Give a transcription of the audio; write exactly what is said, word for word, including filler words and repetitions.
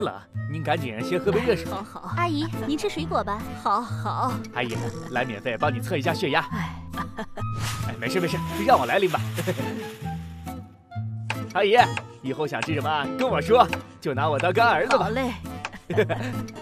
了，您赶紧先喝杯热水。 好好， 阿姨，您吃水果吧。 好好。 阿姨，来免费帮你测一下血压。 哎， 哎，没事没事，让我来拎吧。阿姨，以后想吃什么跟我说，就拿我当干儿子吧。 好嘞。